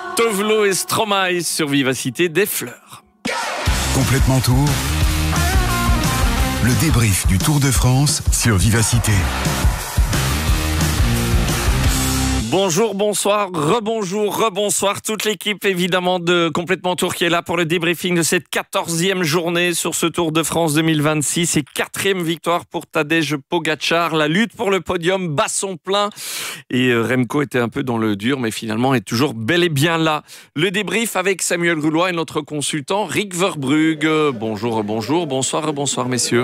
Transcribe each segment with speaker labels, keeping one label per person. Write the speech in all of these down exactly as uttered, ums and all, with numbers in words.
Speaker 1: Tovlo et Stromae sur Vivacité des Fleurs.
Speaker 2: Complètement Tour. Le débrief du Tour de France sur Vivacité.
Speaker 1: Bonjour, bonsoir, rebonjour, rebonsoir, toute l'équipe évidemment de Complètement Tour qui est là pour le débriefing de cette quatorzième journée sur ce Tour de France deux mille vingt-six et quatrième victoire pour Tadej Pogačar. La lutte pour le podium bat son plein et Remco était un peu dans le dur mais finalement est toujours bel et bien là. Le débrief avec Samuel Roulois et notre consultant Rick Verbrugge. Bonjour, bonjour, bonsoir, bonsoir messieurs.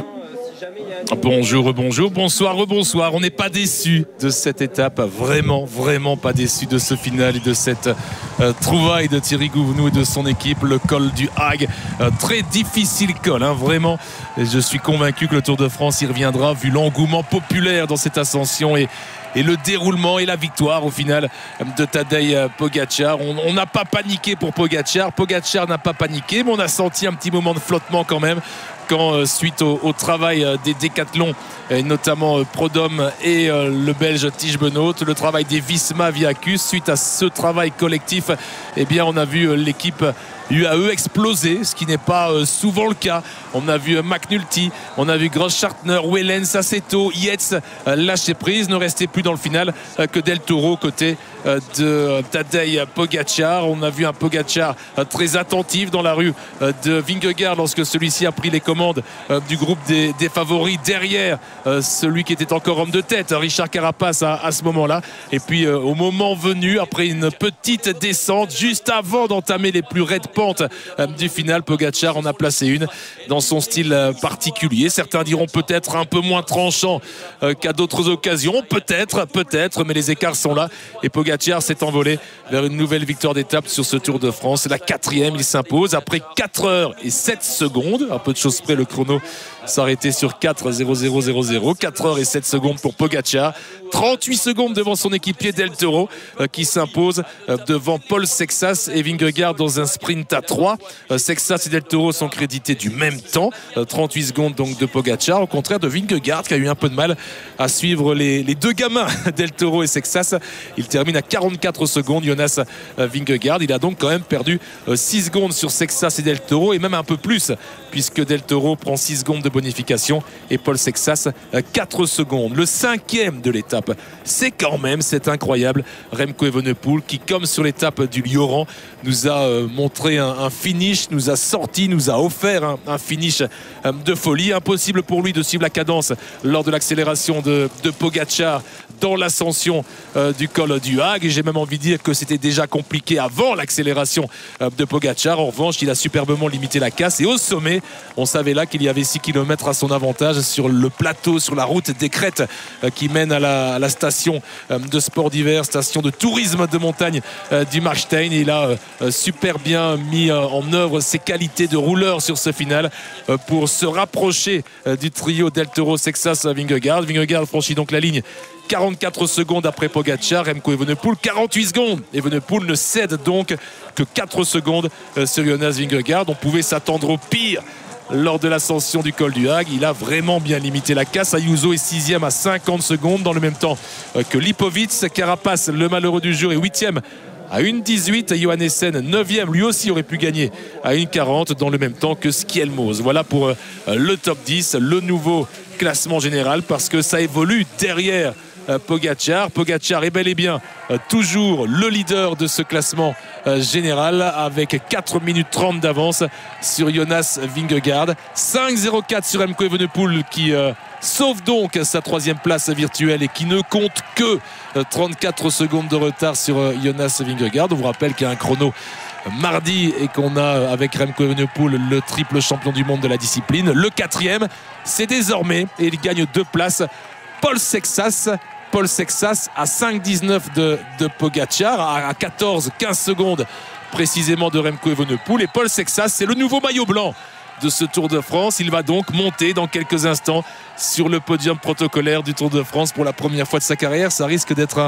Speaker 3: Bonjour, bonjour, bonsoir, bonsoir. On n'est pas déçus de cette étape, vraiment, vraiment pas déçus de ce final et de cette euh, trouvaille de Thierry Gouvenou et de son équipe. Le col du Hague, euh, très difficile col, hein, vraiment. Et je suis convaincu que le Tour de France y reviendra vu l'engouement populaire dans cette ascension et Et le déroulement et la victoire au final de Tadej Pogačar. On n'a pas paniqué pour Pogačar. Pogačar n'a pas paniqué, mais on a senti un petit moment de flottement quand même. Quand euh, suite au, au travail euh, des décathlons, et notamment euh, Prodhomme et euh, le Belge Tige Benoot, le travail des Visma Viacus, suite à ce travail collectif, eh bien on a vu euh, l'équipe U A E exploser, ce qui n'est pas euh, souvent le cas. On a vu euh, McNulty, on a vu Gross-Schartner, Wellens, Assetto, Yates euh, lâcher prise, ne restait plus dans le final euh, que Del Toro côté euh, de euh, Tadej Pogačar. On a vu un Pogačar euh, très attentif dans la rue euh, de Vingegaard lorsque celui-ci a pris les commandes euh, du groupe des, des favoris derrière euh, celui qui était encore homme de tête, Richard Carapace à, à ce moment-là. Et puis euh, au moment venu, après une petite descente, juste avant d'entamer les plus raides pente du final, Pogačar en a placé une dans son style particulier. Certains diront peut-être un peu moins tranchant qu'à d'autres occasions, peut-être, peut-être, mais les écarts sont là et Pogačar s'est envolé vers une nouvelle victoire d'étape sur ce Tour de France. C'est la quatrième, il s'impose après quatre heures et sept secondes, un peu de choses près, le chrono s'arrêtait sur quatre zéro zéro zéro zéro, quatre heures et sept secondes pour Pogačar, trente-huit secondes devant son équipier Del Toro euh, qui s'impose euh, devant Paul Sexas et Vingegaard dans un sprint à trois. euh, Sexas et Del Toro sont crédités du même temps, euh, trente-huit secondes donc de Pogačar, au contraire de Vingegaard qui a eu un peu de mal à suivre les, les deux gamins Del Toro et Sexas. Il termine à quarante-quatre secondes, Jonas euh, Vingegaard. Il a donc quand même perdu euh, six secondes sur Sexas et Del Toro et même un peu plus puisque Del Toro prend six secondes de bonification et Paul Sexas quatre secondes. Le cinquième de l'étape, c'est quand même, c'est incroyable, Remco Evenepoel qui, comme sur l'étape du Lioran, nous a euh, montré un, un finish, nous a sorti, nous a offert un, un finish euh, de folie. Impossible pour lui de suivre la cadence lors de l'accélération de, de Pogačar dans l'ascension euh, du col du Hague. J'ai même envie de dire que c'était déjà compliqué avant l'accélération euh, de Pogačar. En revanche, il a superbement limité la casse et au sommet, on savait là qu'il y avait six kilomètres à son avantage sur le plateau, sur la route des crêtes euh, qui mène à la, à la station euh, de sport d'hiver, station de tourisme de montagne euh, du Marstein. Et il a euh, super bien mis euh, en œuvre ses qualités de rouleur sur ce final euh, pour se rapprocher euh, du trio Del Toro, Sexas, Vingegaard. Vingegaard franchit donc la ligne quarante-quatre secondes après Pogačar. Remco Evenepoel quarante-huit secondes. Evenepoel ne cède donc que quatre secondes euh, sur Jonas Vingegaard. On pouvait s'attendre au pire lors de l'ascension du col du Hague. Il a vraiment bien limité la casse. Ayuso est sixième à cinquante secondes dans le même temps que Lipovic. Carapace, le malheureux du jour, est huitième à une dix-huit. Johannessen neuvième, lui aussi aurait pu gagner à une quarante dans le même temps que Skjelmose. Voilà pour le top dix, le nouveau classement général, parce que ça évolue derrière Pogačar. Pogačar est bel et bien euh, toujours le leader de ce classement euh, général avec quatre minutes trente d'avance sur Jonas Vingegaard. cinq zéro quatre sur Remco Evenepoel qui euh, sauve donc sa troisième place virtuelle et qui ne compte que euh, trente-quatre secondes de retard sur euh, Jonas Vingegaard. On vous rappelle qu'il y a un chrono mardi et qu'on a avec Remco Evenepoel le triple champion du monde de la discipline. Le quatrième, c'est désormais, et il gagne deux places, Paul Sexas. Paul Sexas à cinq dix-neuf de, de Pogačar, à quatorze quinze secondes précisément de Remco Evenepoel. Et Paul Sexas, c'est le nouveau maillot blanc de ce Tour de France. Il va donc monter dans quelques instants sur le podium protocolaire du Tour de France pour la première fois de sa carrière. Ça risque d'être un,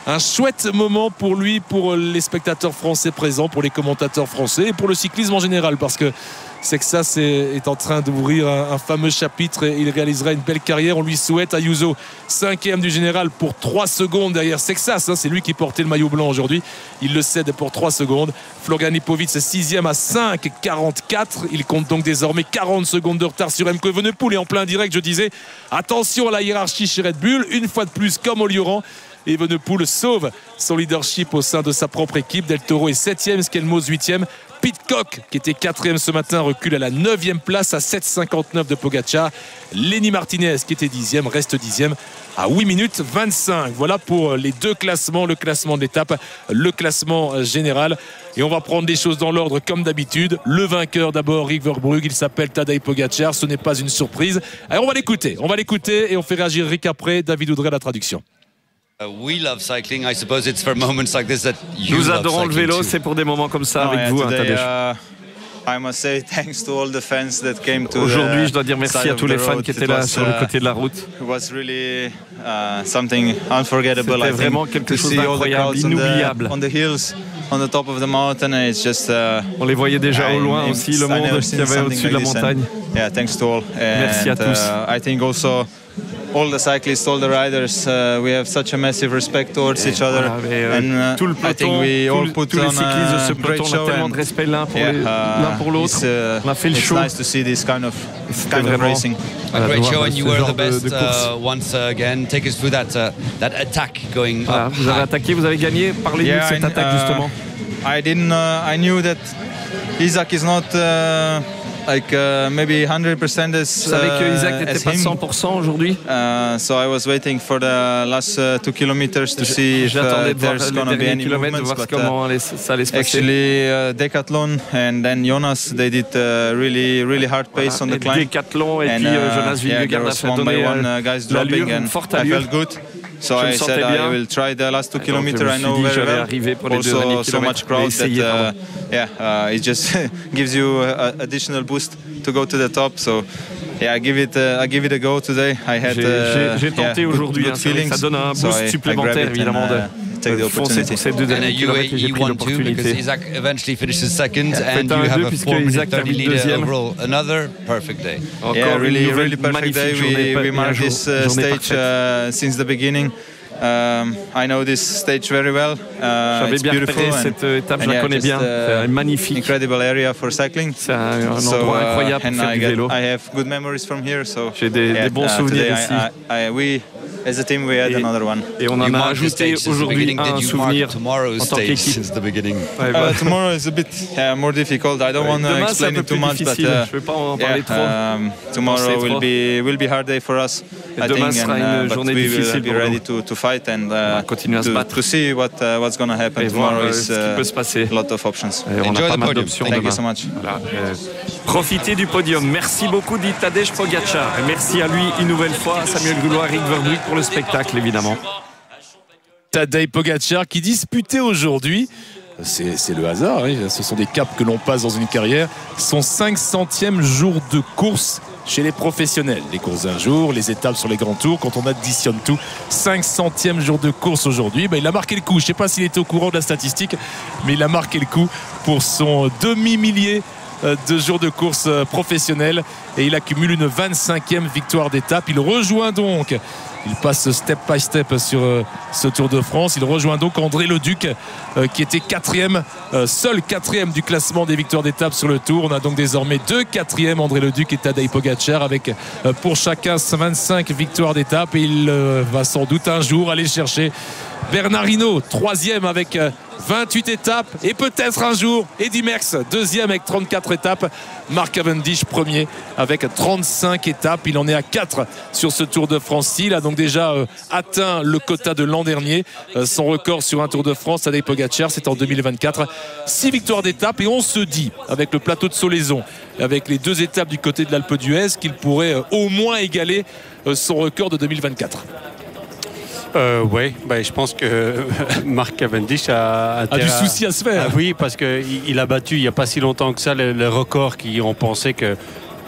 Speaker 3: un chouette moment pour lui, pour les spectateurs français présents, pour les commentateurs français et pour le cyclisme en général, parce que Sexas est, est en train d'ouvrir un, un fameux chapitre et il réalisera une belle carrière. On lui souhaite. Ayuso, cinquième du général pour trois secondes derrière Sexas, hein, c'est lui qui portait le maillot blanc aujourd'hui, il le cède pour trois secondes. Florian Lipovic sixième à cinq quarante-quatre, il compte donc désormais quarante secondes de retard sur Remco Evenepoel. Et en plein direct je disais attention à la hiérarchie chez Red Bull, une fois de plus comme au Lioran, Evenepoel sauve son leadership au sein de sa propre équipe. Del Toro est septième, Skelmos huitième. Pidcock, qui était quatrième ce matin, recule à la neuvième place à sept cinquante-neuf de Pogacar. Lenny Martinez, qui était dixième, reste dixième à huit minutes vingt-cinq. Voilà pour les deux classements, le classement de l'étape, le classement général. Et on va prendre les choses dans l'ordre comme d'habitude. Le vainqueur d'abord, Rick Verbrugge, il s'appelle Tadej Pogacar, ce n'est pas une surprise. Alors on va l'écouter, on va l'écouter et on fait réagir Rick après. David Audrey à la traduction.
Speaker 1: Nous adorons le vélo, c'est pour des moments comme ça avec vous, hein, Tadej. Aujourd'hui, je dois dire merci à tous les fans qui étaient là sur le côté de la route. C'était vraiment quelque chose d'incroyable, inoubliable. On les voyait déjà au loin aussi, le monde qui avait au-dessus de la montagne. Merci à tous.
Speaker 4: All the cyclists, all the riders, uh, we have such a massive respect towards each other.
Speaker 1: Voilà, mais, euh, and uh, tout le peloton, we all put tous les cyclistes de ce peloton ont tellement de respect l'un pour yeah, uh, l'un pour l'autre. Uh, on a fait le show.
Speaker 4: Nice to see this kind of kind of racing.
Speaker 5: A great show, and you were the best uh, once again. Take us through that uh, that attack going
Speaker 1: voilà,
Speaker 5: up.
Speaker 1: Vous avez attaqué, vous avez gagné. Parlez-nous yeah, de cette attaque uh, justement.
Speaker 4: I didn't. Uh, I knew that Isaac is not. Uh, Like uh, maybe one hundred percent as,
Speaker 1: Vous savez que Isaac n'était pas cent pour cent aujourd'hui.
Speaker 4: Uh, so I was waiting for the last uh, two kilometers to see if uh, there's going to be any movements.
Speaker 1: But uh, ça allait se passer.
Speaker 4: Actually, uh, Decathlon and then Jonas, they did uh, really, really hard pace
Speaker 1: voilà,
Speaker 4: on the climb.
Speaker 1: Decathlon et
Speaker 4: and,
Speaker 1: puis
Speaker 4: uh,
Speaker 1: Jonas Vingegaard
Speaker 4: yeah,
Speaker 1: a fait donner
Speaker 4: one uh, guys dropping and I felt good. So I said I will try the last two kilometers. I know very well. Also, so much crowd that uh, yeah, uh, it just gives you an additional boost to go to the top. So yeah, I give it, uh, I give it a go today. I had uh,
Speaker 1: j'ai tenté
Speaker 4: yeah,
Speaker 1: aujourd'hui. Hein, ça donne un boost so supplémentaire évidemment de.
Speaker 4: Take the
Speaker 1: foncer pour ces deux derniers kilomètres et j'ai pris l'opportunité.
Speaker 5: Isaac eventually finishes second and you have a four minute thirty leader overall. Another perfect day.
Speaker 4: Encore yeah, really, really perfect day. We, we marked this uh, stage uh, since the beginning. Um, I know this stage very well. Uh,
Speaker 1: J'avais bien repéré cette étape, je la connais bien. C'est magnifique.
Speaker 4: Incredible area for cycling.
Speaker 1: C'est un, un so, endroit incroyable pour faire du vélo.
Speaker 4: I have good memories from here, so
Speaker 1: j'ai des, yeah, des bons uh, souvenirs ici.
Speaker 4: I, I, we, as a team, we had
Speaker 1: et,
Speaker 4: another one.
Speaker 1: Et on en a ajouté aujourd'hui un souvenir en tant qu'équipe.
Speaker 4: Ouais, uh, tomorrow is a bit uh, more difficult. I don't want to explain it too much, but uh,
Speaker 1: je vais pas en parler trop.
Speaker 4: Um, tomorrow will be will be hard day for us. I
Speaker 1: demain
Speaker 4: think,
Speaker 1: sera
Speaker 4: and,
Speaker 1: une
Speaker 4: uh,
Speaker 1: journée
Speaker 4: we
Speaker 1: difficile
Speaker 4: will be ready to, to fight and uh,
Speaker 1: continuer à se battre.
Speaker 4: To see what uh, what's going to happen
Speaker 1: et
Speaker 4: tomorrow
Speaker 1: voir,
Speaker 4: is
Speaker 1: uh, ce qui peut se passer.
Speaker 4: A lot of options.
Speaker 1: Et on a pas mal d'options
Speaker 4: Thank
Speaker 1: demain.
Speaker 4: you so much.
Speaker 1: Voilà. Euh, profitez du podium. Merci beaucoup dit Tadej Pogacar. Et merci à lui une nouvelle fois, Samuel Goulois, Rick Verbrugge pour le spectacle évidemment.
Speaker 3: Tadej Pogacar qui disputait aujourd'hui, c'est, c'est le hasard, hein, ce sont des caps que l'on passe dans une carrière, son cinq centième jour de course chez les professionnels. Les courses d'un jour, les étapes sur les grands tours, quand on additionne tout, cinq centième jour de course aujourd'hui, ben, il a marqué le coup. Je ne sais pas s'il était au courant de la statistique, mais il a marqué le coup pour son demi-millier de jours de course professionnelle et il accumule une vingt-cinquième victoire d'étape. Il rejoint donc, il passe step by step sur ce Tour de France, il rejoint donc André Leduc qui était quatrième, seul quatrième du classement des victoires d'étape sur le Tour. On a donc désormais deux quatrièmes, André Leduc et Tadej Pogacar, avec pour chacun vingt-cinq victoires d'étape et il va sans doute un jour aller chercher Bernard Hinault, troisième avec vingt-huit étapes et peut-être un jour Eddy Merckx, deuxième avec trente-quatre étapes. Mark Cavendish, premier avec trente-cinq étapes. Il en est à quatre sur ce Tour de France. Il a donc déjà euh, atteint le quota de l'an dernier. Euh, son record sur un Tour de France, Tadej Pogacar, c'est en deux mille vingt-quatre. Six victoires d'étapes et on se dit, avec le plateau de Solaizon, avec les deux étapes du côté de l'Alpe d'Huez, qu'il pourrait euh, au moins égaler euh, son record de deux mille vingt-quatre.
Speaker 6: Euh, oui, bah, je pense que Mark Cavendish a,
Speaker 3: a du souci à se faire.
Speaker 6: Ah, oui, parce qu'il il a battu il n'y a pas si longtemps que ça le, le record qui on pensait que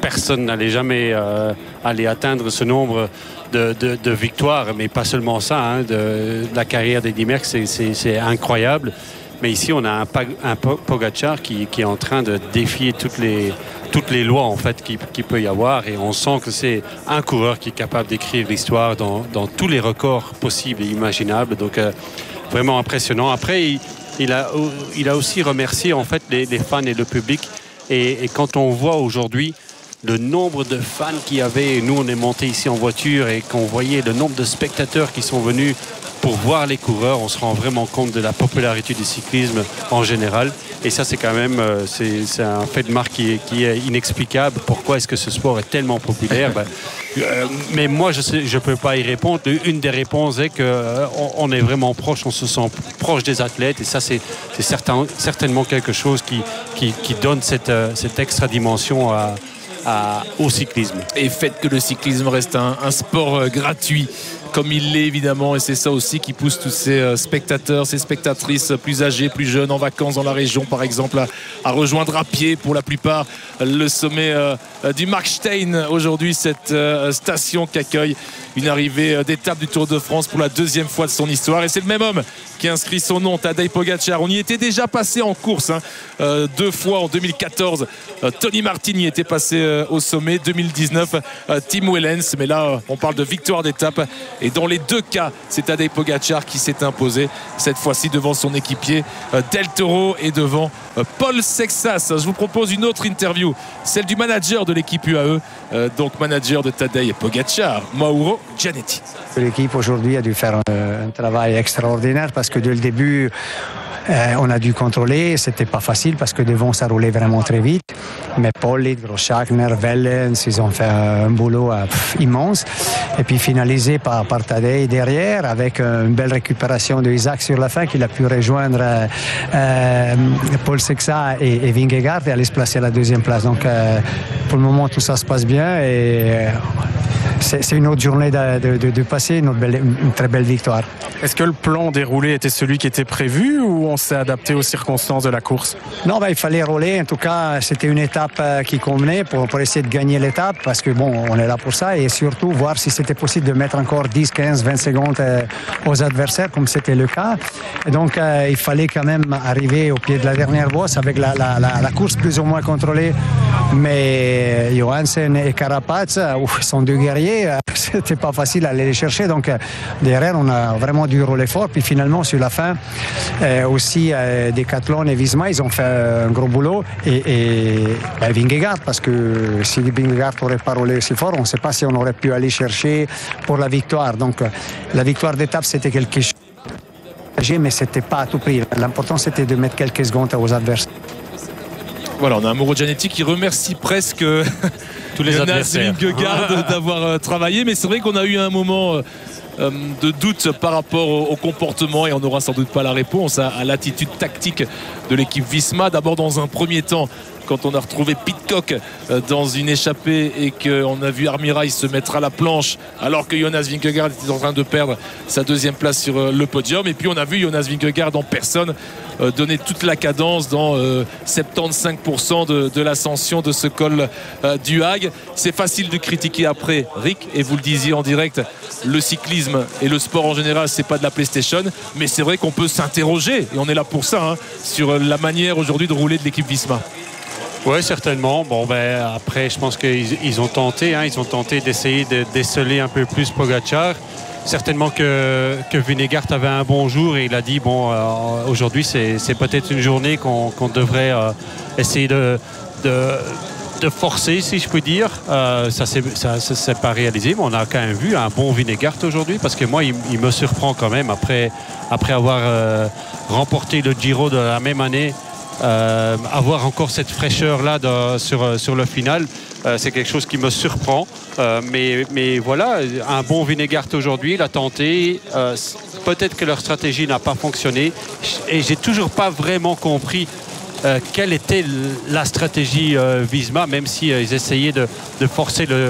Speaker 6: personne n'allait jamais euh, aller atteindre ce nombre de, de, de victoires, mais pas seulement ça, hein, de, de la carrière d'Eddy Merckx, c'est, c'est, c'est incroyable. Mais ici, on a un, un Pogačar qui, qui est en train de défier toutes les, toutes les lois en fait, qu'il, qu'il peut y avoir. Et on sent que c'est un coureur qui est capable d'écrire l'histoire dans, dans tous les records possibles et imaginables. Donc, euh, vraiment impressionnant. Après, il, il, a, il a aussi remercié en fait, les, les fans et le public. Et, et quand on voit aujourd'hui le nombre de fans qu'il y avait, nous on est monté ici en voiture et qu'on voyait le nombre de spectateurs qui sont venus pour voir les coureurs, on se rend vraiment compte de la popularité du cyclisme en général. Et ça c'est quand même c'est, c'est un fait de marque qui est, qui est inexplicable. Pourquoi est-ce que ce sport est tellement populaire? ben, euh, Mais moi je ne peux pas y répondre. Une des réponses est qu'on euh, on est vraiment proche, on se sent proche des athlètes. Et ça c'est, c'est certain, certainement quelque chose qui, qui, qui donne cette, euh, cette extra dimension à À, au cyclisme.
Speaker 3: Et faites que le cyclisme reste un, un sport euh, gratuit comme il l'est évidemment, et c'est ça aussi qui pousse tous ces euh, spectateurs, ces spectatrices plus âgés, plus jeunes, en vacances dans la région par exemple, à, à rejoindre à pied pour la plupart le sommet euh, du Markstein aujourd'hui, cette euh, station qui accueille une arrivée d'étape du Tour de France pour la deuxième fois de son histoire. Et c'est le même homme qui inscrit son nom, Tadej Pogačar. On y était déjà passé en course, hein, euh, deux fois en deux mille quatorze. Euh, Tony Martin y était passé euh, au sommet. deux mille dix-neuf, euh, Tim Wellens. Mais là, euh, on parle de victoire d'étape. Et dans les deux cas, c'est Tadej Pogačar qui s'est imposé. Cette fois-ci devant son équipier euh, Del Toro et devant euh, Paul Sexas. Je vous propose une autre interview, celle du manager de l'équipe U A E, euh, donc manager de Tadej Pogačar, Mauro Gianetti.
Speaker 7: L'équipe aujourd'hui a dû faire un, un travail extraordinaire parce que dès le début, euh, on a dû contrôler. C'était pas facile parce que devant, ça roulait vraiment très vite. Mais Pollitt, Grossschartner, Wellens, ils ont fait un boulot euh, pff, immense. Et puis finalisé par, par Tadej derrière avec une belle récupération de Isaac sur la fin qu'il a pu rejoindre euh, euh, Paul Sexas et, et Vingegaard et aller se placer à la deuxième place. Donc euh, pour le moment, tout ça se passe bien et euh, c'est, c'est une autre journée de, de, de, de passer, une, belle, une très belle victoire.
Speaker 8: Est-ce que le plan déroulé était celui qui était prévu ou on s'est adapté aux circonstances de la course?
Speaker 7: Non, bah, il fallait rouler. En tout cas, c'était une étape qui convenait pour, pour essayer de gagner l'étape parce que bon, on est là pour ça et surtout voir si c'était possible de mettre encore dix, quinze, vingt secondes aux adversaires comme c'était le cas. Et donc, euh, il fallait quand même arriver au pied de la dernière bosse avec la, la, la, la course plus ou moins contrôlée. Mais Johansen et Carapaz, ouf, sont deux guerriers. C'était pas facile à aller les chercher. Donc, derrière, on a vraiment dû rouler fort. Puis finalement, sur la fin, euh, aussi, euh, Decathlon et Visma, ils ont fait un gros boulot. Et, et ben, Vingegaard, parce que si Vingegaard n'aurait pas roulé aussi fort, on ne sait pas si on aurait pu aller chercher pour la victoire. Donc, la victoire d'étape, c'était quelque chose. Mais c'était pas à tout prix. L'important, c'était de mettre quelques secondes aux adversaires.
Speaker 3: Voilà, on a un Mauro Gianetti qui remercie presque
Speaker 6: tous les adversaires
Speaker 3: Vingegaard d'avoir euh, travaillé, mais c'est vrai qu'on a eu un moment euh, de doute par rapport au, au comportement et on n'aura sans doute pas la réponse à, à l'attitude tactique de l'équipe Visma. D'abord, dans un premier temps, quand on a retrouvé Pidcock dans une échappée et qu'on a vu Armirail se mettre à la planche alors que Jonas Vingegaard était en train de perdre sa deuxième place sur le podium. Et puis on a vu Jonas Vingegaard en personne donner toute la cadence dans soixante-quinze pour cent de, de l'ascension de ce col du Hague. C'est facile de critiquer après, Rick, et vous le disiez en direct, le cyclisme et le sport en général, c'est pas de la PlayStation, mais c'est vrai qu'on peut s'interroger, et on est là pour ça, hein, sur la manière aujourd'hui de rouler de l'équipe Visma.
Speaker 6: Oui, certainement. Bon, ben, après, je pense qu'ils ils ont tenté, hein, ils ont tenté d'essayer de déceler un peu plus Pogačar. Certainement que, que Vingegaard avait un bon jour et il a dit, bon, euh, aujourd'hui, c'est, c'est peut-être une journée qu'on, qu'on devrait euh, essayer de, de, de forcer, si je puis dire. Euh, ça ne ça, ça, s'est pas réalisé, mais on a quand même vu un bon Vingegaard aujourd'hui parce que moi, il, il me surprend quand même après, après avoir euh, remporté le Giro de la même année. Euh, avoir encore cette fraîcheur là de, sur, sur le final, euh, c'est quelque chose qui me surprend, euh, mais, mais voilà, un bon Vingegaard aujourd'hui, il a tenté, euh, peut-être que leur stratégie n'a pas fonctionné et j'ai toujours pas vraiment compris euh, quelle était la stratégie euh, Visma, même si euh, ils essayaient de, de forcer le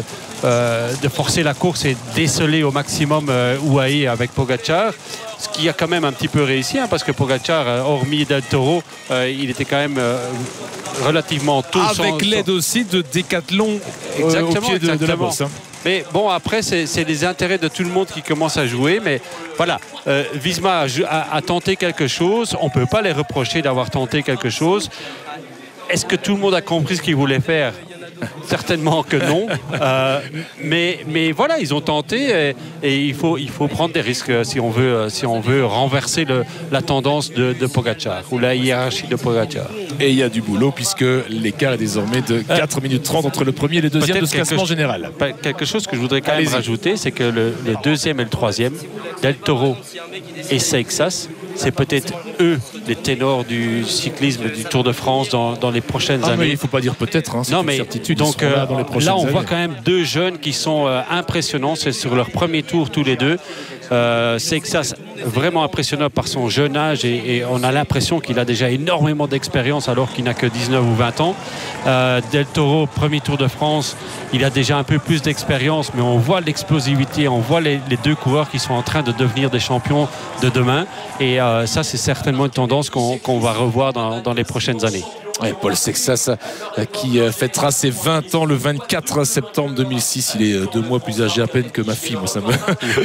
Speaker 6: euh, de forcer la course et déceler au maximum euh, U A E avec Pogacar. Ce qui a quand même un petit peu réussi, hein, parce que Pogacar, euh, hormis Del Toro, euh, il était quand même euh, relativement tôt.
Speaker 3: Avec sans, l'aide sans... aussi de Decathlon euh, au pied de, de la bourse. Hein.
Speaker 6: Mais bon, après, c'est les intérêts de tout le monde qui commencent à jouer. Mais voilà, euh, Visma a, a, a tenté quelque chose. On ne peut pas les reprocher d'avoir tenté quelque chose. Est-ce que tout le monde a compris ce qu'il voulait faire ? Certainement que non. Euh, mais, mais voilà, ils ont tenté et, et il, faut, il faut prendre des risques si on veut, si on veut renverser le, la tendance de, de Pogacar ou la hiérarchie de Pogacar.
Speaker 3: Et il y a du boulot puisque l'écart est désormais de quatre minutes trente entre le premier et le deuxième de ce classement général.
Speaker 6: Quelque chose que je voudrais quand même rajouter, c'est que le, le deuxième et le troisième, Del Toro et Seixas, c'est peut-être eux les ténors du cyclisme du Tour de France dans, dans les prochaines
Speaker 3: ah,
Speaker 6: années.
Speaker 3: Mais il ne faut pas dire peut-être, hein,
Speaker 6: non mais
Speaker 3: certitude.
Speaker 6: Donc euh,
Speaker 3: là, dans les prochaines
Speaker 6: là on
Speaker 3: années.
Speaker 6: voit quand même deux jeunes qui sont euh, impressionnants. C'est sur leur premier tour tous les deux. Euh, Seixas vraiment impressionnant par son jeune âge et, et on a l'impression qu'il a déjà énormément d'expérience alors qu'il n'a que dix-neuf ou vingt ans. Euh, Del Toro, premier Tour de France, il a déjà un peu plus d'expérience, mais on voit l'explosivité, on voit les, les deux coureurs qui sont en train de devenir des champions de demain et euh, ça c'est certainement une tendance qu'on qu'on va revoir dans, dans les prochaines années.
Speaker 3: Ouais, Paul Seixas qui fêtera ses vingt ans le vingt-quatre septembre deux mille six. Il est deux mois plus âgé à peine que ma fille. Moi, ça me...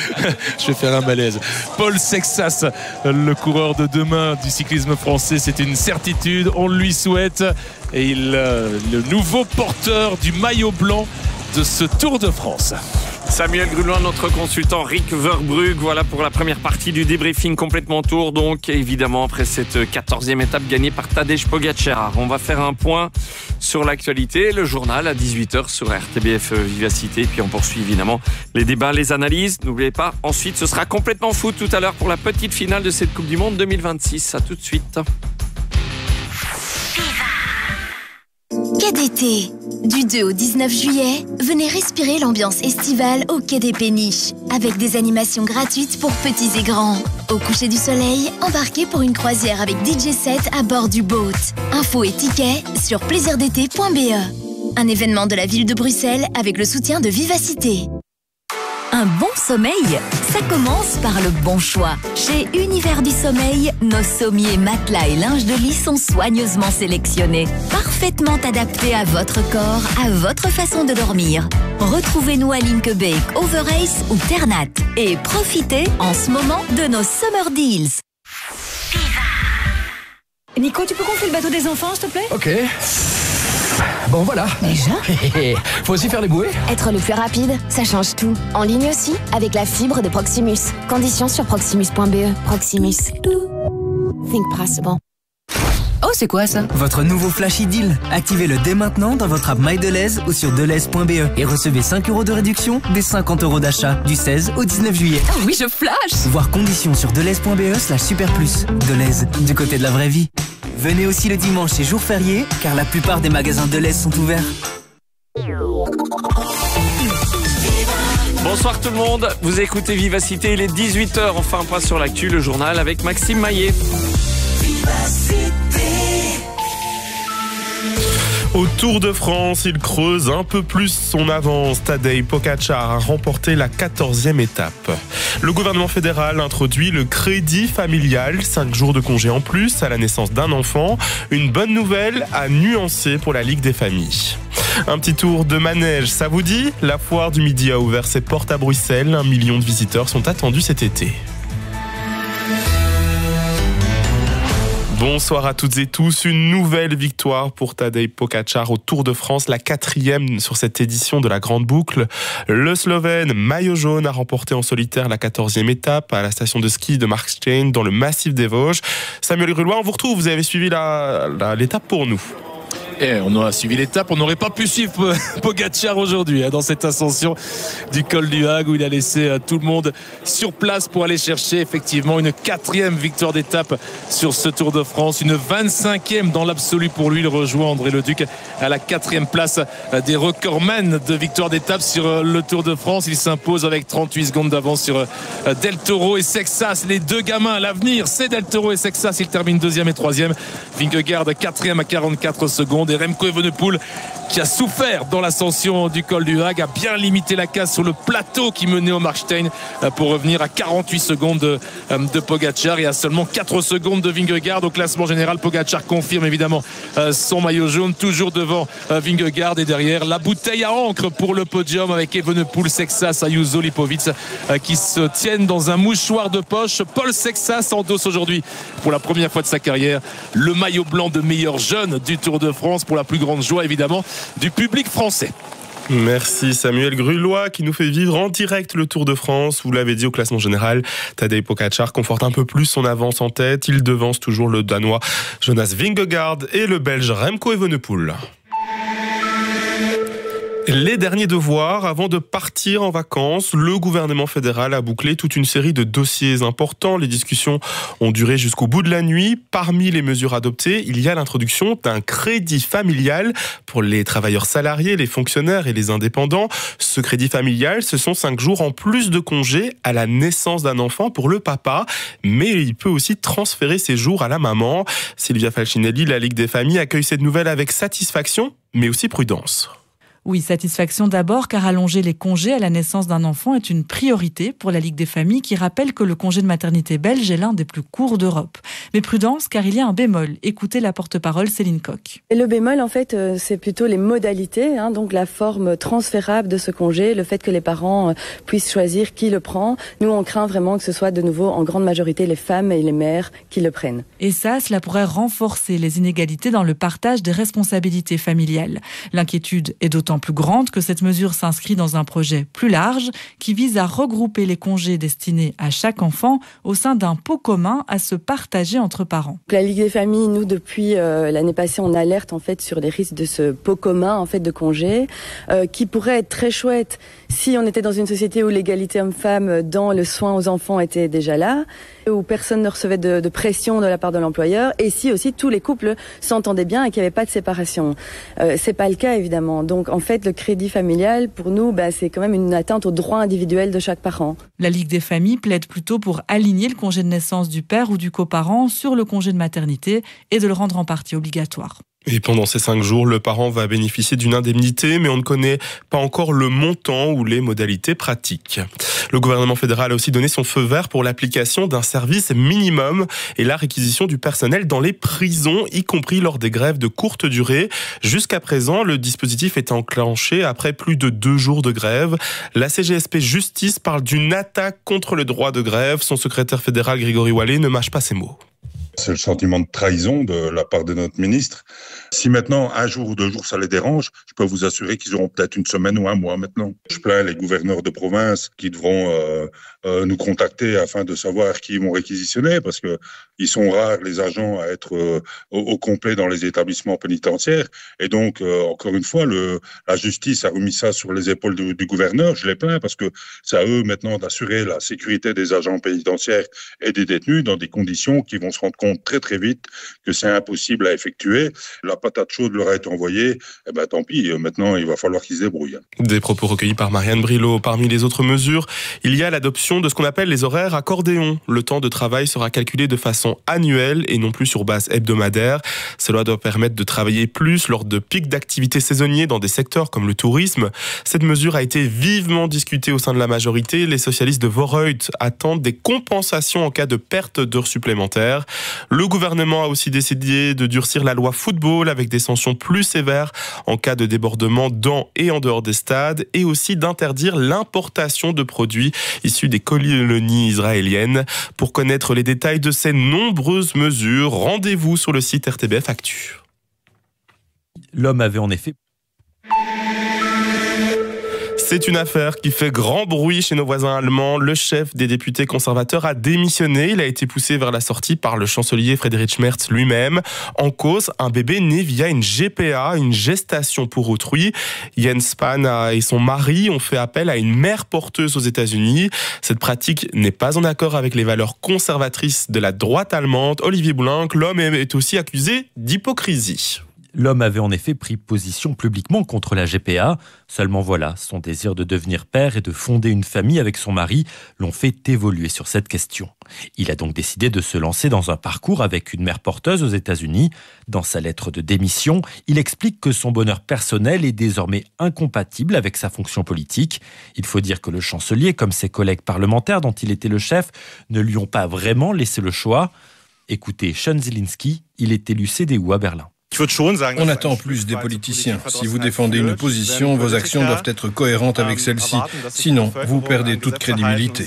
Speaker 3: Je vais faire un malaise. Paul Seixas, le coureur de demain du cyclisme français, c'est une certitude. On lui souhaite. Et il, le nouveau porteur du maillot blanc de ce Tour de France.
Speaker 1: Samuel Gruloin, notre consultant Rick Verbrugge, voilà pour la première partie du débriefing complètement tour. Donc évidemment après cette quatorzième étape gagnée par Tadej Pogacar. On va faire un point sur l'actualité, le journal à dix-huit heures sur R T B F Vivacité. Puis on poursuit évidemment les débats, les analyses. N'oubliez pas, ensuite ce sera complètement foot tout à l'heure pour la petite finale de cette Coupe du Monde deux mille vingt-six. À tout de suite.
Speaker 9: Quai d'été. Du deux au dix-neuf juillet, venez respirer l'ambiance estivale au Quai des Péniches, avec des animations gratuites pour petits et grands. Au coucher du soleil, embarquez pour une croisière avec D J set à bord du boat. Infos et tickets sur plaisir d'été point b e. Un événement de la ville de Bruxelles avec le soutien de Vivacité.
Speaker 10: Un bon sommeil, ça commence par le bon choix. Chez Univers du Sommeil, nos sommiers, matelas et linge de lit sont soigneusement sélectionnés, parfaitement adaptés à votre corps, à votre façon de dormir. Retrouvez-nous à Linkebeek, Overace ou Ternat et profitez en ce moment de nos Summer Deals.
Speaker 11: Nico, tu peux gonfler le bateau des enfants, s'il te plaît?
Speaker 12: Ok. Bon voilà.
Speaker 11: Déjà?
Speaker 12: Faut aussi faire les bouées.
Speaker 13: Être le plus rapide, ça change tout. En ligne aussi, avec la fibre de Proximus. Conditions sur proximus point b e. Proximus. Think possible.
Speaker 11: Oh, c'est quoi ça?
Speaker 14: Votre nouveau Flash Deal. Activez-le dès maintenant dans votre app MyDeleuze ou sur deleuze point b e et recevez cinq euros de réduction des cinquante euros d'achat du seize au dix-neuf juillet.
Speaker 11: Oh oui, je flash!
Speaker 14: Voir conditions sur deleuze point b e slash super plus. Deleuze, du côté de la vraie vie. Venez aussi le dimanche et jour férié, car la plupart des magasins Deleuze sont ouverts.
Speaker 1: Bonsoir tout le monde, vous écoutez Vivacité, il est dix-huit heures, on fait un point sur l'actu, le journal avec Maxime Maillet.
Speaker 15: Au Tour de France, il creuse un peu plus son avance. Tadej Pogacar a remporté la quatorzième étape. Le gouvernement fédéral introduit le crédit familial, cinq jours de congé en plus à la naissance d'un enfant. Une bonne nouvelle à nuancer pour la Ligue des familles. Un petit tour de manège, ça vous dit? La foire du Midi a ouvert ses portes à Bruxelles. Un million de visiteurs sont attendus cet été. Bonsoir à toutes et tous, une nouvelle victoire pour Tadej Pogacar au Tour de France, la quatrième sur cette édition de la Grande Boucle. Le Slovène maillot jaune a remporté en solitaire la quatorzième étape à la station de ski de Markstein dans le massif des Vosges. Samuel Gruloin, on vous retrouve, vous avez suivi la, la, l'étape pour nous.
Speaker 3: Et on a suivi l'étape, on n'aurait pas pu suivre Pogacar aujourd'hui hein, dans cette ascension du col du Hague où il a laissé tout le monde sur place pour aller chercher effectivement une quatrième victoire d'étape sur ce Tour de France, une vingt-cinquième dans l'absolu pour lui. Il rejoint André Leduc à la quatrième place des recordman de victoire d'étape sur le Tour de France. Il s'impose avec trente-huit secondes d'avance sur Del Toro et Seixas, les deux gamins. L'avenir, c'est Del Toro et Seixas. Il termine deuxième et troisième. Vingegaard quatrième à quarante-quatre secondes. secondes. Et Remco Evenepoel, qui a souffert dans l'ascension du col du Hag, a bien limité la casse sur le plateau qui menait au Markstein pour revenir à quarante-huit secondes de, de Pogacar et à seulement quatre secondes de Vingegaard. Au classement général, Pogacar confirme évidemment son maillot jaune, toujours devant Vingegaard, et derrière la bouteille à encre pour le podium avec Evenepoel, Sexas, Ayuso, Lipovic qui se tiennent dans un mouchoir de poche. Paul Sexas endosse aujourd'hui pour la première fois de sa carrière le maillot blanc de meilleur jeune du Tour de France, pour la plus grande joie évidemment du public français.
Speaker 15: Merci Samuel Grulois qui nous fait vivre en direct le Tour de France. Vous l'avez dit, au classement général, Tadej Pogacar conforte un peu plus son avance en tête. Il devance toujours le Danois Jonas Vingegaard et le Belge Remco Evenepoel. Les derniers devoirs avant de partir en vacances, le gouvernement fédéral a bouclé toute une série de dossiers importants. Les discussions ont duré jusqu'au bout de la nuit. Parmi les mesures adoptées, il y a l'introduction d'un crédit familial pour les travailleurs salariés, les fonctionnaires et les indépendants. Ce crédit familial, ce sont cinq jours en plus de congés à la naissance d'un enfant pour le papa, mais il peut aussi transférer ces jours à la maman. Sylvia Falcinelli, la Ligue des familles, accueille cette nouvelle avec satisfaction, mais aussi prudence.
Speaker 16: Oui, satisfaction d'abord, car allonger les congés à la naissance d'un enfant est une priorité pour la Ligue des familles, qui rappelle que le congé de maternité belge est l'un des plus courts d'Europe. Mais prudence, car il y a un bémol. Écoutez la porte-parole Céline Coq.
Speaker 17: Et le bémol, en fait, c'est plutôt les modalités, hein, donc la forme transférable de ce congé, le fait que les parents puissent choisir qui le prend. Nous, on craint vraiment que ce soit de nouveau en grande majorité les femmes et les mères qui le prennent.
Speaker 16: Et ça, cela pourrait renforcer les inégalités dans le partage des responsabilités familiales. L'inquiétude est d'autant plus grande que cette mesure s'inscrit dans un projet plus large qui vise à regrouper les congés destinés à chaque enfant au sein d'un pot commun à se partager entre parents.
Speaker 17: La Ligue des familles, nous, depuis euh, l'année passée, on alerte en fait sur les risques de ce pot commun en fait de congés euh, qui pourrait être très chouette si on était dans une société où l'égalité homme-femme dans le soin aux enfants était déjà là, où personne ne recevait de, de pression de la part de l'employeur, et si aussi tous les couples s'entendaient bien et qu'il n'y avait pas de séparation. Euh, c'est pas le cas évidemment. Donc en fait, le crédit familial, pour nous, bah, c'est quand même une atteinte aux droits individuels de chaque parent.
Speaker 16: La Ligue des familles plaide plutôt pour aligner le congé de naissance du père ou du coparent sur le congé de maternité et de le rendre en partie obligatoire.
Speaker 15: Et pendant ces cinq jours, le parent va bénéficier d'une indemnité, mais on ne connaît pas encore le montant ou les modalités pratiques. Le gouvernement fédéral a aussi donné son feu vert pour l'application d'un service minimum et la réquisition du personnel dans les prisons, y compris lors des grèves de courte durée. Jusqu'à présent, le dispositif est enclenché après plus de deux jours de grève. La C G S P Justice parle d'une attaque contre le droit de grève. Son secrétaire fédéral, Grégory Wallet, ne mâche pas ses mots.
Speaker 18: C'est le sentiment de trahison de la part de notre ministre. Si maintenant, un jour ou deux jours, ça les dérange, je peux vous assurer qu'ils auront peut-être une semaine ou un mois maintenant. Je plains les gouverneurs de province qui devront euh, euh, nous contacter afin de savoir qui ils vont réquisitionner, parce que ils sont rares, les agents, à être euh, au, au complet dans les établissements pénitentiaires. Et donc, euh, encore une fois, le, la justice a remis ça sur les épaules du, du gouverneur. Je les plains parce que c'est à eux maintenant d'assurer la sécurité des agents pénitentiaires et des détenus dans des conditions qui vont se rendre compte très très vite que c'est impossible à effectuer. La patate chaude leur a été envoyée, eh ben tant pis, maintenant il va falloir qu'ils se débrouillent.
Speaker 15: Des propos recueillis par Marianne Brilot. Parmi les autres mesures, il y a l'adoption de ce qu'on appelle les horaires accordéons. Le temps de travail sera calculé de façon annuelle et non plus sur base hebdomadaire. Cela doit permettre de travailler plus lors de pics d'activité saisonniers dans des secteurs comme le tourisme. Cette mesure a été vivement discutée au sein de la majorité. Les socialistes de Vorreut attendent des compensations en cas de perte d'heures supplémentaires. Le gouvernement a aussi décidé de durcir la loi football avec des sanctions plus sévères en cas de débordement dans et en dehors des stades, et aussi d'interdire l'importation de produits issus des colonies israéliennes. Pour connaître les détails de ces nombreuses mesures, rendez-vous sur le site R T B F Actu.
Speaker 19: L'homme avait en effet...
Speaker 15: C'est une affaire qui fait grand bruit chez nos voisins allemands. Le chef des députés conservateurs a démissionné. Il a été poussé vers la sortie par le chancelier Friedrich Merz lui-même. En cause, un bébé né via une G P A, une gestation pour autrui. Jens Spahn et son mari ont fait appel à une mère porteuse aux États-Unis. Cette pratique n'est pas en accord avec les valeurs conservatrices de la droite allemande. Olivier Boulenc, l'homme est aussi accusé d'hypocrisie.
Speaker 19: L'homme avait en effet pris position publiquement contre la G P A. Seulement voilà, son désir de devenir père et de fonder une famille avec son mari l'ont fait évoluer sur cette question. Il a donc décidé de se lancer dans un parcours avec une mère porteuse aux États-Unis. Dans sa lettre de démission, il explique que son bonheur personnel est désormais incompatible avec sa fonction politique. Il faut dire que le chancelier, comme ses collègues parlementaires dont il était le chef, ne lui ont pas vraiment laissé le choix. Écoutez Sean Zielinski, il est élu C D U à Berlin.
Speaker 20: On attend plus des politiciens. Si vous défendez une position, vos actions doivent être cohérentes avec celle-ci. Sinon, vous perdez toute crédibilité.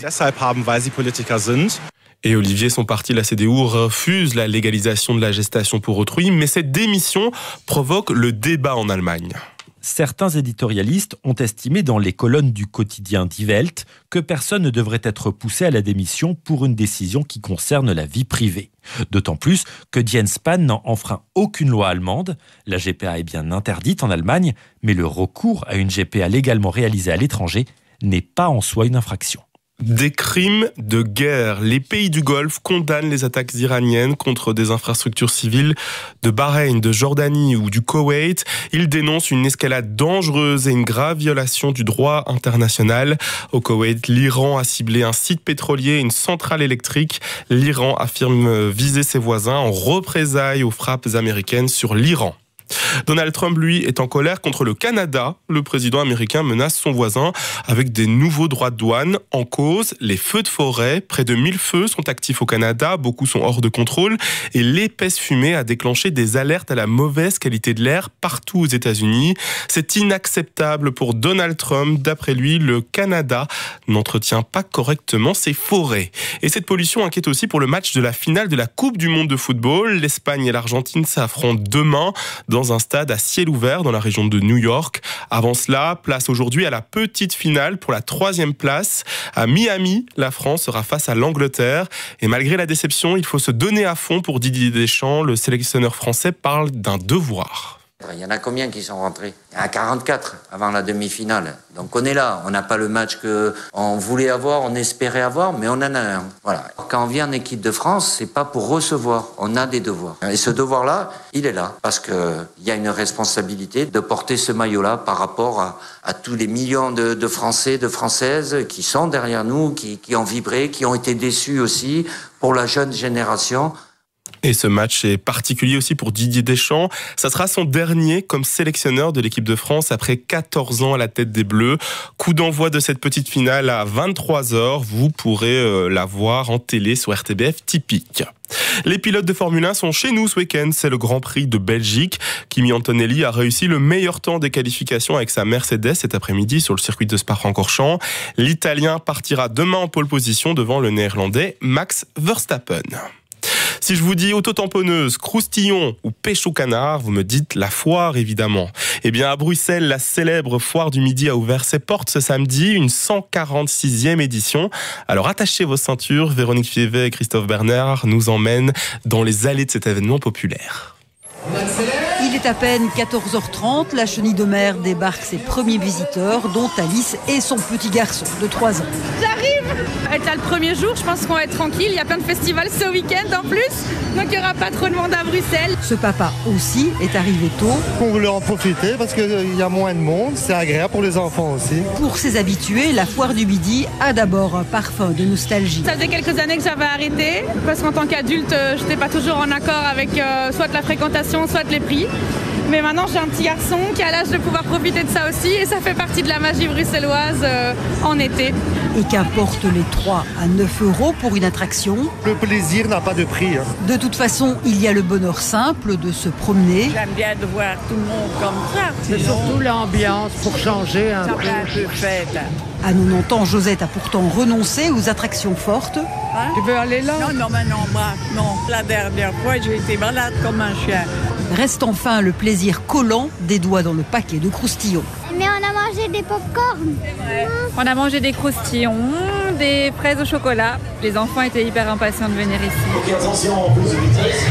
Speaker 15: Et Olivier, son parti, la C D U, refuse la légalisation de la gestation pour autrui, mais cette démission provoque le débat en Allemagne.
Speaker 19: Certains éditorialistes ont estimé dans les colonnes du quotidien Die Welt que personne ne devrait être poussé à la démission pour une décision qui concerne la vie privée. D'autant plus que Jens Spahn n'en enfreint aucune loi allemande. La G P A est bien interdite en Allemagne, mais le recours à une G P A légalement réalisée à l'étranger n'est pas en soi une infraction.
Speaker 15: Des crimes de guerre. Les pays du Golfe condamnent les attaques iraniennes contre des infrastructures civiles de Bahreïn, de Jordanie ou du Koweït. Ils dénoncent une escalade dangereuse et une grave violation du droit international. Au Koweït, l'Iran a ciblé un site pétrolier et une centrale électrique. L'Iran affirme viser ses voisins en représailles aux frappes américaines sur l'Iran. Donald Trump, lui, est en colère contre le Canada. Le président américain menace son voisin avec des nouveaux droits de douane. En cause, les feux de forêt. Près de mille feux sont actifs au Canada, beaucoup sont hors de contrôle. Et l'épaisse fumée a déclenché des alertes à la mauvaise qualité de l'air partout aux États-Unis. C'est inacceptable pour Donald Trump. D'après lui, le Canada n'entretient pas correctement ses forêts. Et cette pollution inquiète aussi pour le match de la finale de la Coupe du monde de football. L'Espagne et l'Argentine s'affrontent demain dans un stade à ciel ouvert dans la région de New York. Avant cela, place aujourd'hui à la petite finale pour la troisième place. À Miami, la France sera face à l'Angleterre. Et malgré la déception, il faut se donner à fond pour Didier Deschamps. Le sélectionneur français parle d'un devoir.
Speaker 21: Il y en a combien qui sont rentrés ? Il y en a quarante-quatre avant la demi-finale. Donc on est là. On n'a pas le match qu'on voulait avoir, on espérait avoir, mais on en a un. Voilà. Quand on vient en équipe de France, c'est pas pour recevoir. On a des devoirs. Et ce devoir-là, il est là. Parce qu'il y a une responsabilité de porter ce maillot-là par rapport à, à tous les millions de, de Français, de Françaises qui sont derrière nous, qui, qui ont vibré, qui ont été déçus aussi pour la jeune génération.
Speaker 15: Et ce match est particulier aussi pour Didier Deschamps. Ça sera son dernier comme sélectionneur de l'équipe de France après quatorze ans à la tête des Bleus. Coup d'envoi de cette petite finale à vingt-trois heures. Vous pourrez la voir en télé sur R T B F typique. Les pilotes de Formule un sont chez nous ce week-end. C'est le Grand Prix de Belgique. Kimi Antonelli a réussi le meilleur temps des qualifications avec sa Mercedes cet après-midi sur le circuit de Spa-Francorchamps. L'Italien partira demain en pole position devant le Néerlandais Max Verstappen. Si je vous dis autotamponneuse, croustillon ou pêche au canard, vous me dites la foire évidemment. Eh bien à Bruxelles, la célèbre foire du midi a ouvert ses portes ce samedi, une cent quarante-sixième édition. Alors attachez vos ceintures, Véronique Fievet et Christophe Bernard nous emmènent dans les allées de cet événement populaire.
Speaker 22: Il est à peine quatorze heures trente, la chenille de mer débarque ses premiers visiteurs, dont Alice et son petit garçon de trois ans.
Speaker 23: J'arrive! C'est le premier jour, je pense qu'on va être tranquille, il y a plein de festivals ce week-end en plus, donc il n'y aura pas trop de monde à Bruxelles.
Speaker 22: Ce papa aussi est arrivé tôt.
Speaker 24: On voulait en profiter parce qu'il y a moins de monde, c'est agréable pour les enfants aussi.
Speaker 22: Pour ses habitués, la foire du midi a d'abord un parfum de nostalgie.
Speaker 23: Ça faisait quelques années que j'avais arrêté, parce qu'en tant qu'adulte, je n'étais pas toujours en accord avec euh, soit la fréquentation, soit les prix. Mais maintenant, j'ai un petit garçon qui a l'âge de pouvoir profiter de ça aussi et ça fait partie de la magie bruxelloise euh, en été.
Speaker 22: Et qu'importe les trois à neuf euros pour une attraction.
Speaker 24: Le plaisir n'a pas de prix. Hein.
Speaker 22: De toute façon, il y a le bonheur simple de se promener.
Speaker 25: J'aime bien de voir tout le monde comme ça.
Speaker 24: C'est surtout l'ambiance pour changer un
Speaker 25: ça
Speaker 24: peu.
Speaker 25: un peu fête.
Speaker 22: À quatre-vingt-dix ans, Josette a pourtant renoncé aux attractions fortes.
Speaker 25: Hein? Tu veux aller là? Non, non, mais non, moi, non. La dernière fois, j'ai été malade comme un chien.
Speaker 22: Reste enfin le plaisir collant des doigts dans le paquet de croustillons.
Speaker 26: Mais on a mangé des pop-corn.
Speaker 23: On a mangé des croustillons, des fraises au chocolat. Les enfants étaient hyper impatients de venir ici.
Speaker 24: Ok, attention, en plus de vitesse.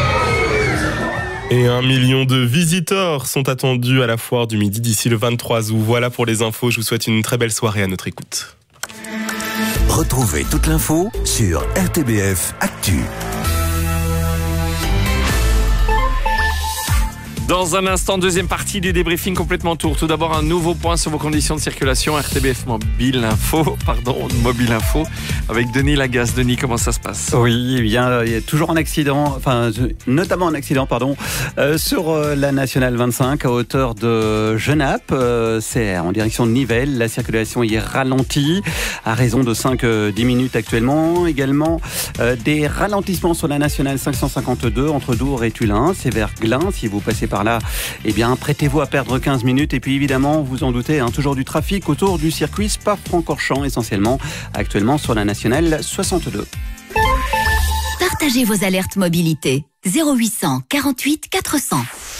Speaker 15: Et un million de visiteurs sont attendus à la foire du midi d'ici le vingt-trois août. Voilà pour les infos. Je vous souhaite une très belle soirée à notre écoute.
Speaker 27: Retrouvez toute l'info sur R T B F Actu.
Speaker 1: Dans un instant, deuxième partie du débriefing complètement tour. Tout d'abord, un nouveau point sur vos conditions de circulation. R T B F Mobile Info, pardon, Mobile Info, avec Denis Lagasse. Denis, comment ça se passe ?
Speaker 2: Oui, eh bien, il y a toujours un accident, enfin, notamment un accident, pardon, euh, sur euh, la nationale vingt-cinq à hauteur de Genappe. Euh, c'est en direction de Nivelles. La circulation y est ralentie à raison de cinq à dix minutes actuellement. Également, euh, des ralentissements sur la nationale cinq cent cinquante-deux entre Dour et Tullin. C'est vers Glun. Si vous passez par là, eh bien, prêtez-vous à perdre quinze minutes. Et puis, évidemment, vous en doutez, hein, toujours du trafic autour du circuit Spa-Francorchamps, essentiellement, actuellement sur la nationale soixante-deux.
Speaker 10: Partagez vos alertes mobilité. zéro huit cent quarante-huit quatre cents.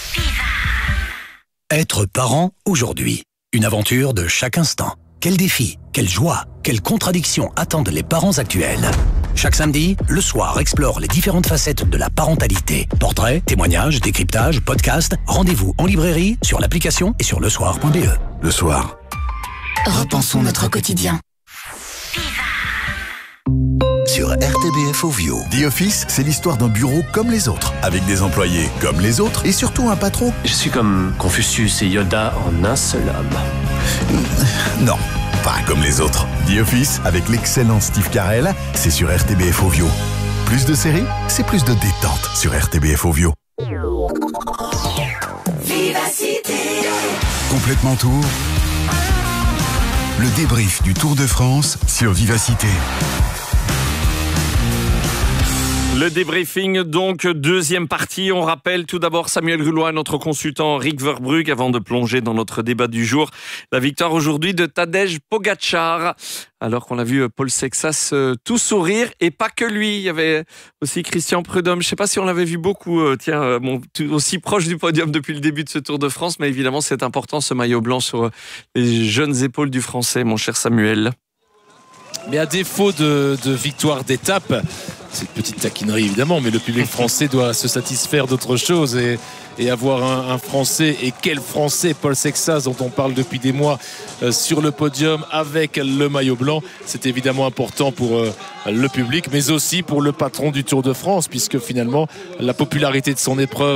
Speaker 27: Être parent aujourd'hui. Une aventure de chaque instant. Quels défis, quelle joie, quelles contradictions attendent les parents actuels. Chaque samedi, Le Soir explore les différentes facettes de la parentalité. Portraits, témoignages, décryptages, podcasts. Rendez-vous en librairie, sur l'application et sur le soir point b e. Le Soir.
Speaker 10: Repensons notre quotidien.
Speaker 27: Sur R T B F Ovio.
Speaker 4: The Office, c'est l'histoire d'un bureau comme les autres, avec des employés comme les autres et surtout un patron.
Speaker 5: Je suis comme Confucius et Yoda en un seul homme.
Speaker 4: Non, pas comme les autres. The Office, avec l'excellent Steve Carell, c'est sur R T B F Ovio. Plus de séries, c'est plus de détente sur R T B F Ovio.
Speaker 6: Vivacité.
Speaker 4: Complètement tour. Le débrief du Tour de France sur Vivacité.
Speaker 1: Le débriefing, donc, deuxième partie. On rappelle tout d'abord Samuel Rulois, notre consultant Rick Verbrugge, avant de plonger dans notre débat du jour. La victoire aujourd'hui de Tadej Pogačar, alors qu'on a vu Paul Sexas euh, tout sourire, et pas que lui. Il y avait aussi Christian Prudhomme. Je ne sais pas si on l'avait vu beaucoup, euh, tiens, euh, bon, aussi proche du podium depuis le début de ce Tour de France, mais évidemment, c'est important, ce maillot blanc sur euh, les jeunes épaules du Français, mon cher Samuel.
Speaker 3: Mais à défaut de, de victoire d'étape, c'est une petite taquinerie évidemment, mais le public français doit se satisfaire d'autre chose et, et avoir un, un Français, et quel Français, Paul Sexas, dont on parle depuis des mois, euh, sur le podium avec le maillot blanc. C'est évidemment important pour euh, le public, mais aussi pour le patron du Tour de France, puisque finalement la popularité de son épreuve